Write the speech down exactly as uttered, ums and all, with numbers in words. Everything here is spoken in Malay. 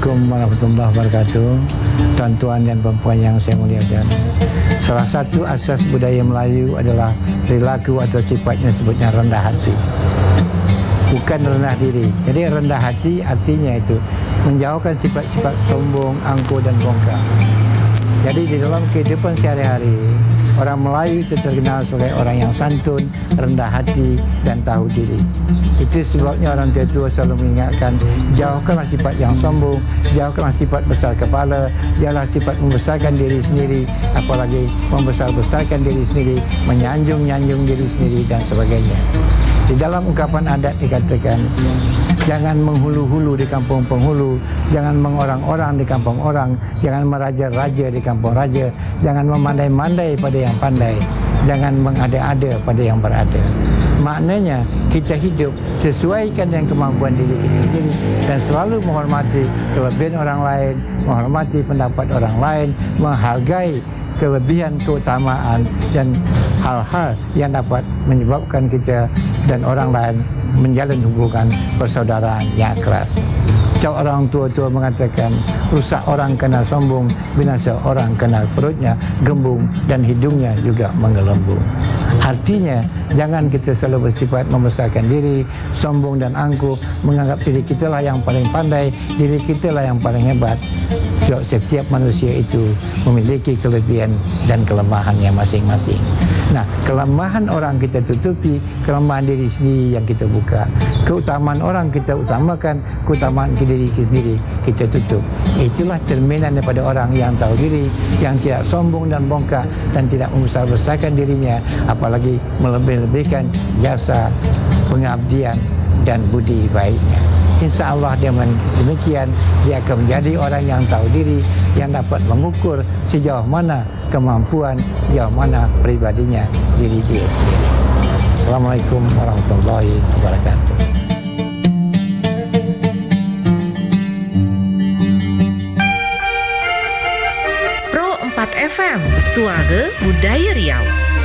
Assalamualaikum warahmatullahi wabarakatuh. Tuan-tuan dan puan-puan yang saya muliakan, salah satu asas budaya Melayu adalah perilaku atau sifatnya sebutnya rendah hati, bukan rendah diri. Jadi rendah hati artinya itu menjauhkan sifat-sifat sombong, angkuh dan bongkar. Jadi di dalam kehidupan sehari-hari, orang Melayu itu terkenal sebagai orang yang santun, rendah hati dan tahu diri. Itu sebabnya orang tua selalu mengingatkan, jauhkanlah sifat yang sombong, jauhkanlah sifat besar kepala, jauhkanlah sifat membesarkan diri sendiri, apalagi membesar-besarkan diri sendiri, menyanjung-nyanjung diri sendiri dan sebagainya. Di dalam ungkapan adat dikatakan, jangan menghulu-hulu di kampung penghulu, jangan mengorang-orang di kampung orang, jangan meraja-raja di kampung raja, jangan memandai-mandai pada yang pandai, jangan mengada-ada pada yang berada. Maknanya kita hidup sesuaikan dengan kemampuan diri kita sendiri dan selalu menghormati kelebihan orang lain, menghormati pendapat orang lain, menghargai kelebihan, keutamaan dan hal-hal yang dapat menyebabkan kita dan orang lain menjalin hubungan persaudaraan yang akrab. Seorang tua-tua mengatakan, rusak orang kena sombong, binasa orang kena perutnya gembung dan hidungnya juga menggelembung. Artinya, jangan kita selalu bersifat membesarkan diri, sombong dan angkuh, menganggap diri kita lah yang paling pandai, diri kita lah yang paling hebat. Sebab setiap manusia itu memiliki kelebihan dan kelemahannya masing-masing. Nah, kelemahan orang kita tutupi, kelemahan diri sendiri yang kita buka. Keutamaan orang kita utamakan, keutamaan diri kita sendiri kita tutup. Itulah cerminan daripada orang yang tahu diri, yang tidak sombong dan bongkar dan tidak membesar-besarkan dirinya, apalagi melebih-lebihkan jasa, pengabdian dan budi baiknya. Insya Allah dengan demikian dia akan menjadi orang yang tahu diri, yang dapat mengukur sejauh mana kemampuan, sejauh mana pribadinya diri dia sendiri. Assalamualaikum warahmatullahi wabarakatuh. Pro empat F M, Suara Budaya Riau.